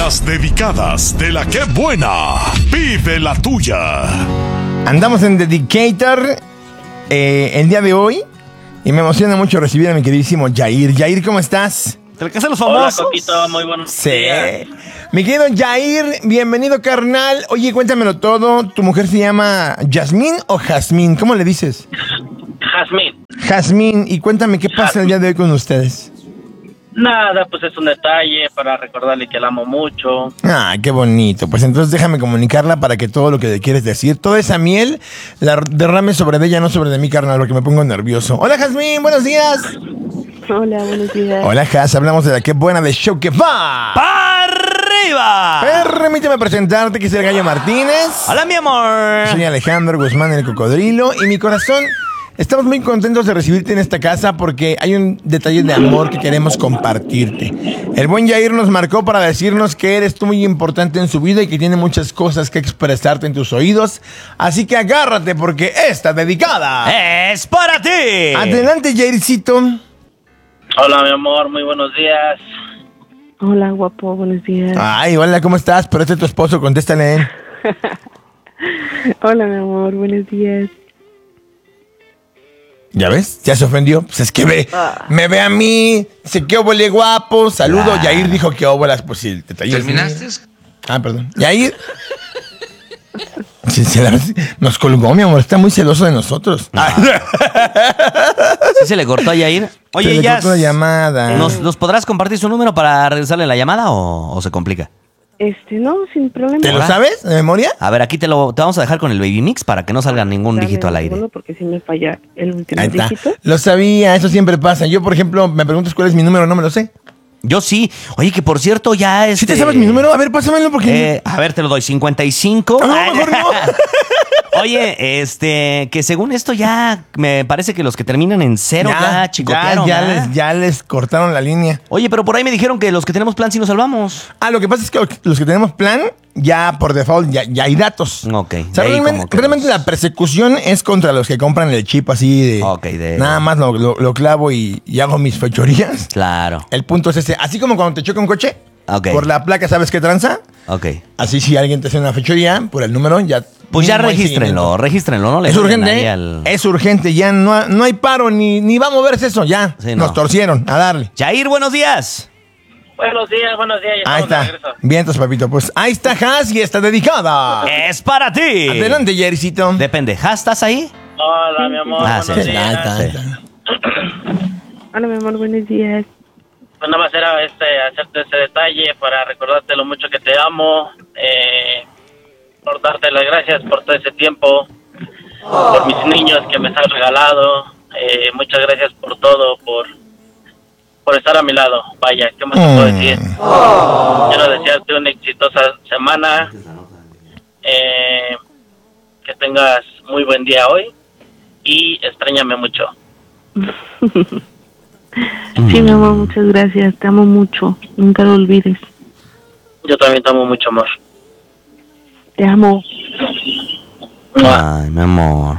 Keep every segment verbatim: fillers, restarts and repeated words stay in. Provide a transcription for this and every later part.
Las dedicadas de la que buena. Vive la tuya. Andamos en Dedicator eh, el día de hoy y me emociona mucho recibir a mi queridísimo Yair. Yair, ¿cómo estás? ¿Te alcanzan los famosos? Hola, Coquito, muy buenos Sí. días. Mi querido Yair, bienvenido, carnal. Oye, cuéntamelo todo. ¿Tu mujer se llama Yasmín o Jazmín? ¿Cómo le dices? Jazmín. Jazmín. Y cuéntame, ¿qué pasa el día de hoy con ustedes? Nada, pues es un detalle para recordarle que la amo mucho. Ah, qué bonito. Pues entonces déjame comunicarla para que todo lo que le quieres decir, toda esa miel, la derrame sobre de ella, no sobre de mí, carnal, porque me pongo nervioso. Hola, Jazmín, buenos días. Hola, buenos días. Hola, Jaz, hablamos de la que buena de Show que va. ¡Pa' arriba! Permíteme presentarte, que es el Gallo Martínez. Hola, mi amor. Soy Alejandro Guzmán, el Cocodrilo, y mi corazón, estamos muy contentos de recibirte en esta casa porque hay un detalle de amor que queremos compartirte. El buen Yair nos marcó para decirnos que eres tú muy importante en su vida y que tiene muchas cosas que expresarte en tus oídos. Así que agárrate porque esta dedicada ¡Es para ti! Adelante, Yaircito. Hola, mi amor, muy buenos días. Hola, guapo, buenos días. Ay, hola, ¿cómo estás? Pero este es tu esposo, contéstale. Hola, mi amor, buenos días. ¿Ya ves? Ya se ofendió. Pues es que ve, Ah. me ve a mí, dice que óvole guapo, saludo. Ah. Yair dijo que óvolas, pues sí, te talló. ¿Terminaste? Ah, perdón. Yair. Sí, sí, la verdad, sí, nos colgó, mi amor, está muy celoso de nosotros. ¿Sí se le cortó a Yair? Se Oye, le ya. cortó la llamada. ¿Nos, ¿Nos podrás compartir su número para regresarle la llamada o, o se complica? Este, no, sin problema. ¿Te lo ¿Hola? sabes de memoria? A ver, aquí te lo te vamos a dejar con el Baby Mix para que no salga ningún Dame dígito al un aire. segundo porque si me falla el último Ahí está. dígito. Lo sabía, eso siempre pasa. Yo, por ejemplo, me preguntas cuál es mi número, no me lo sé. Yo sí. Oye, que por cierto, ya es. ¿Sí te sabes mi número? A ver, pásamelo porque... Eh, a ver, te lo doy. cincuenta y cinco. No, mejor no. Oye, este, que según esto ya me parece que los que terminan en cero ya, chicotearon. ya, ya ¿verdad? les, ya les cortaron la línea. Oye, pero por ahí me dijeron que los que tenemos plan sí nos salvamos. Ah, lo que pasa es que los que tenemos plan, ya por default, ya, ya hay datos. Ok, O sea, de ahí realmente, como que realmente los- la persecución es contra los que compran el chip así de... Ok, de- Nada más lo, lo- lo clavo y, y hago mis fechorías. Claro. El punto es ese. Así como cuando te choca un coche, Ok. por la placa sabes qué tranza. Ok. Así si alguien te hace una fechoría, por el número ya... Pues ya no hay regístrenlo, seguimiento. regístrenlo, ¿no? Le Es den urgente, ahí ¿eh? al- Es urgente, ya no, ha- no hay paro, ni, ni va a moverse eso, ya. Sí, no. Nos torcieron, a darle. Jair, buenos días. Buenos días, buenos días. Ya Ahí estamos de está. regreso. Vientos, papito. Pues ahí está Has y está dedicada. Es para ti. Adelante, Jericito. Depende. ¿Ja, estás ahí? Hola, mi amor, Ah, buenos sí, días. Ahí está, ahí Sí. está. Hola, mi amor, buenos días. Pues nada más era este, hacerte ese detalle para recordarte lo mucho que te amo, eh, por darte las gracias por todo ese tiempo, por mis niños que me has regalado, eh, muchas gracias por todo, por por estar a mi lado. Vaya, ¿qué más te puedo decir? Quiero desearte una exitosa semana, eh, que tengas muy buen día hoy y extrañame mucho. Sí, mi amor, muchas gracias. Te amo mucho. Nunca lo olvides. Yo también te amo mucho, amor. Te amo. Ay, mi amor.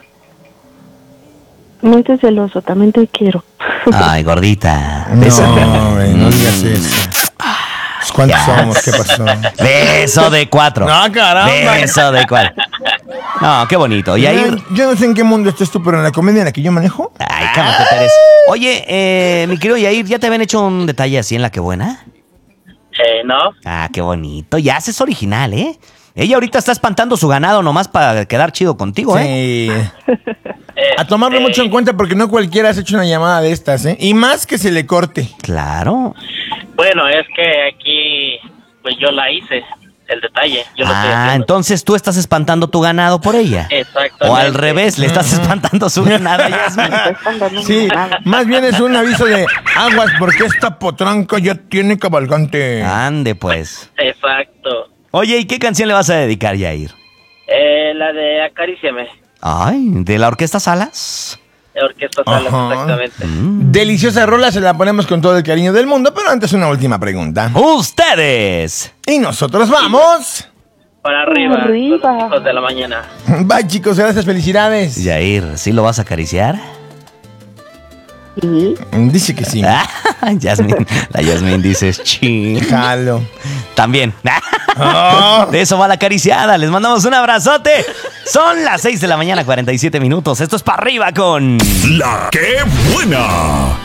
No estés celoso, también te quiero. Ay, gordita. No, Beso. güey, no digas eso. Pues, ¿cuántos Ya. somos? ¿Qué pasó? Beso de cuatro. No, caramba. Beso de cuatro. No, qué bonito. Y ahí. Yo, yo no sé en qué mundo estés tú, pero en la comedia en la que yo manejo. Ay, cálmate, Pérez. Oye, eh, mi querido Yair, ¿ya te habían hecho un detalle así en la que buena? Eh, ¿no? Ah, qué bonito. Ya es original, ¿eh? Ella ahorita está espantando su ganado nomás para quedar chido contigo, ¿eh? Sí. Eh, A tomarlo eh, mucho en cuenta porque no cualquiera has hecho una llamada de estas, ¿eh? Y más que se le corte. Claro. Bueno, es que aquí, pues yo la hice, el detalle. Yo lo estoy Ah, haciendo. entonces tú estás espantando tu ganado por ella. Exactamente. O al revés, le estás espantando su ganado a Yasmín. Sí, más bien es un aviso de aguas porque esta potranca ya tiene cabalgante. Ande, pues. Exacto. Oye, ¿y qué canción le vas a dedicar, Yair? Eh, la de Acaríciame, Ay, ¿de la Orquesta Salas? de Orquesta Salas, Ajá. exactamente. Deliciosa rola, se la ponemos con todo el cariño del mundo, pero antes una última pregunta. ¡Ustedes! Y nosotros vamos. Para arriba, Arriba. con los hijos de la mañana. Bye, chicos, gracias, felicidades. Yair, ¿sí lo vas a acariciar? Sí. Dice que sí. Yasmín, la Yasmín dice, ching. Jalo. También. Oh. De eso va la acariciada. Les mandamos un abrazote. Son las seis de la mañana, cuarenta y siete minutos. Esto es para arriba con... La que buena.